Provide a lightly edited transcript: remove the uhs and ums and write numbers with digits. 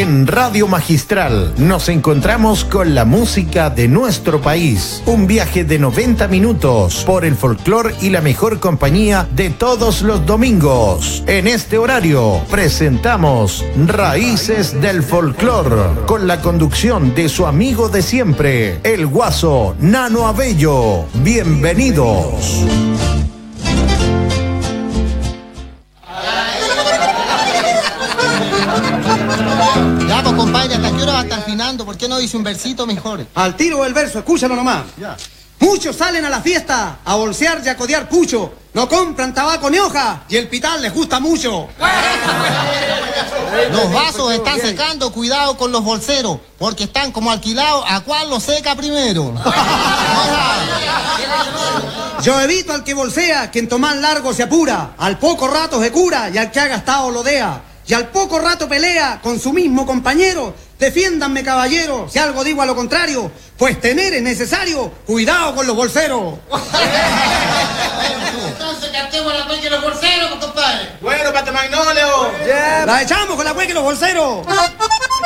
En Radio Magistral nos encontramos con la música de nuestro país. Un viaje de 90 minutos por el folclor y la mejor compañía de todos los domingos. En este horario presentamos Raíces del Folclor con la conducción de su amigo de siempre, el guaso Nano Abello. Bienvenidos. Ya, pues compadre, ¿hasta qué hora va a estar afinando? ¿Por qué no dice un versito mejor? Al tiro del verso, escúchalo nomás. Ya. Muchos salen a la fiesta a bolsear y a codear pucho. No compran tabaco ni hoja y el pital les gusta mucho. Los vasos están secando, cuidado con los bolseros, porque están como alquilados, ¿a cuál lo seca primero? Yo evito al que bolsea, quien tomar largo se apura, al poco rato se cura y al que ha gastado lo dea. Y al poco rato pelea con su mismo compañero. Defiéndanme, caballero, si algo digo a lo contrario, pues tener es necesario. Cuidado con los bolseros. Entonces cantemos la cueca de los bolseros, pues, compadre. Bueno, Pate Magnolio. La echamos con la cueca y los bolseros.